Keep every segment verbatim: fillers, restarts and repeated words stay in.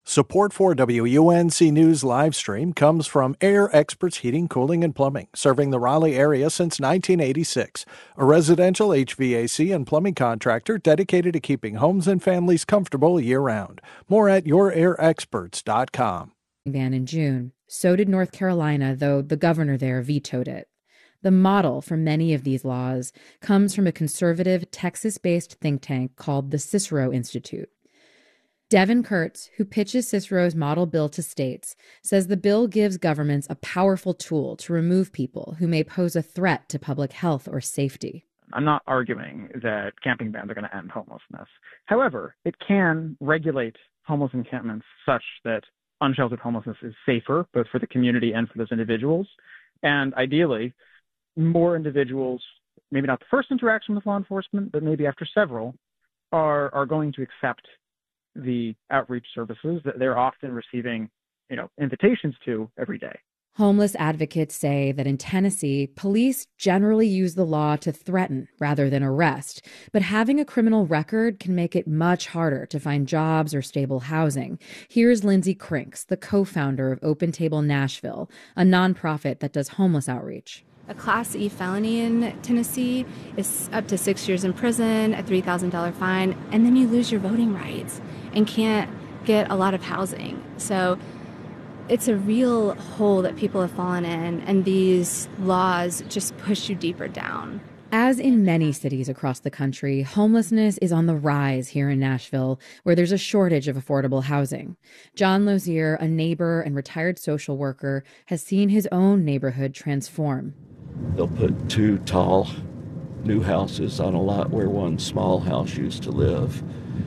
Support for W U N C News live stream comes from Air Experts Heating, Cooling, and Plumbing, serving the Raleigh area since nineteen eighty-six. A residential H V A C and plumbing contractor dedicated to keeping homes and families comfortable year-round. More at your air experts dot com. Ban in June. So did North Carolina, though the governor there vetoed it. The model for many of these laws comes from a conservative Texas-based think tank called the Cicero Institute. Devin Kurtz, who pitches Cicero's model bill to states, says the bill gives governments a powerful tool to remove people who may pose a threat to public health or safety. I'm not arguing that camping bans are going to end homelessness. However, it can regulate homeless encampments such that unsheltered homelessness is safer, both for the community and for those individuals. And ideally, more individuals, maybe not the first interaction with law enforcement, but maybe after several, are, are going to accept the outreach services that they're often receiving, you know, invitations to every day. Homeless advocates say that in Tennessee, police generally use the law to threaten rather than arrest, but having a criminal record can make it much harder to find jobs or stable housing. Here's Lindsay Crinks, the co-founder of Open Table Nashville, a nonprofit that does homeless outreach. A Class E felony in Tennessee is up to six years in prison, a three thousand dollars fine, and then you lose your voting rights and can't get a lot of housing. So it's a real hole that people have fallen in, and these laws just push you deeper down. As in many cities across the country, homelessness is on the rise here in Nashville, where there's a shortage of affordable housing. John Lozier, a neighbor and retired social worker, has seen his own neighborhood transform. They'll put two tall new houses on a lot where one small house used to live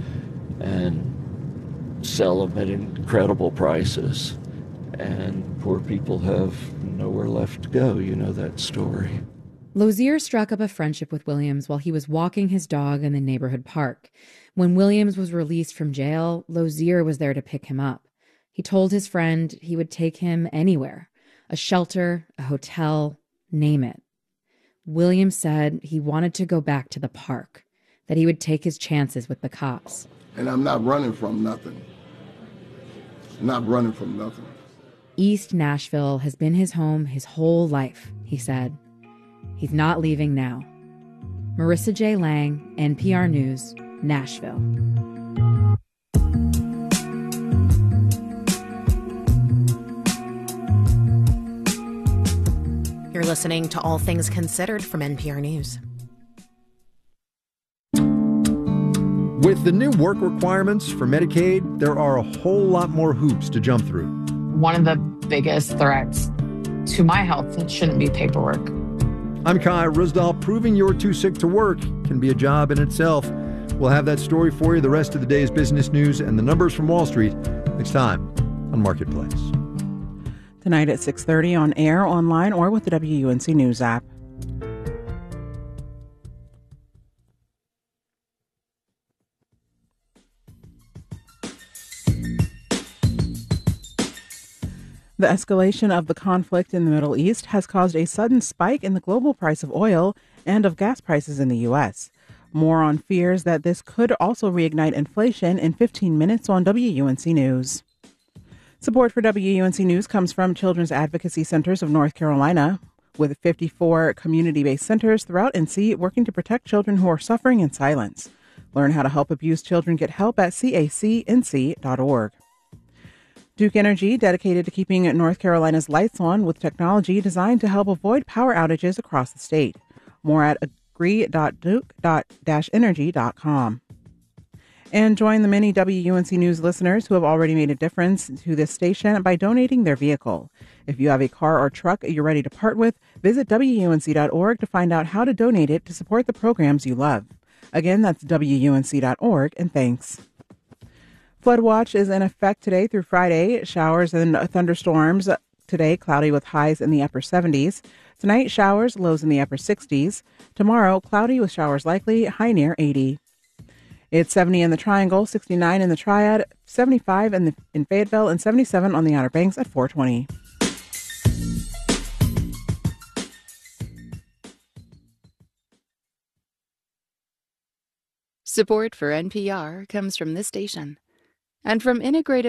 and sell them at incredible prices. And poor people have nowhere left to go. You know that story. Lozier struck up a friendship with Williams while he was walking his dog in the neighborhood park. When Williams was released from jail, Lozier was there to pick him up. He told his friend he would take him anywhere, a shelter, a hotel, name it. Williams said he wanted to go back to the park, that he would take his chances with the cops. And I'm not running from nothing. Not running from nothing. East Nashville has been his home his whole life, he said. He's not leaving now. Marissa J. Lang, N P R News, Nashville. You're listening to All Things Considered from N P R News. With the new work requirements for Medicaid, there are a whole lot more hoops to jump through. One of the biggest threats to my health shouldn't be paperwork. I'm Kai Risdall. Proving you're too sick to work can be a job in itself. We'll have that story for you, the rest of the day's business news, and the numbers from Wall Street next time on Marketplace. Tonight at six thirty on air, online, or with the W U N C News app. The escalation of the conflict in the Middle East has caused a sudden spike in the global price of oil and of gas prices in the U S. More on fears that this could also reignite inflation in fifteen minutes on W U N C News. Support for W U N C News comes from Children's Advocacy Centers of North Carolina, with fifty-four community-based centers throughout N C working to protect children who are suffering in silence. Learn how to help abused children get help at C A C N C dot org. Duke Energy, dedicated to keeping North Carolina's lights on with technology designed to help avoid power outages across the state. More at agree dot duke dot energy dot com. And join the many W U N C News listeners who have already made a difference to this station by donating their vehicle. If you have a car or truck you're ready to part with, visit W U N C dot org to find out how to donate it to support the programs you love. Again, that's W U N C dot org, and thanks. Flood watch is in effect today through Friday. Showers and thunderstorms today, cloudy with highs in the upper seventies. Tonight, showers, lows in the upper sixties. Tomorrow, cloudy with showers likely, high near eighty. It's seventy in the Triangle, sixty-nine in the Triad, seventy-five in, the, in Fayetteville, and seventy-seven on the Outer Banks at four twenty. Support for N P R comes from this station and from Integrative